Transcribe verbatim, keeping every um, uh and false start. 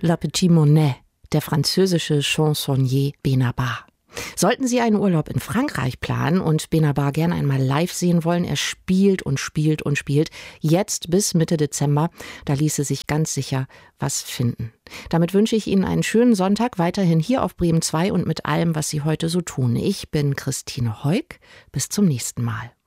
La Petite Monnaie, der französische Chansonnier Benabar. Sollten Sie einen Urlaub in Frankreich planen und Benabar gerne einmal live sehen wollen, er spielt und spielt und spielt, jetzt bis Mitte Dezember, da ließe sich ganz sicher was finden. Damit wünsche ich Ihnen einen schönen Sonntag, weiterhin hier auf Bremen zwei und mit allem, was Sie heute so tun. Ich bin Christine Heuk, bis zum nächsten Mal.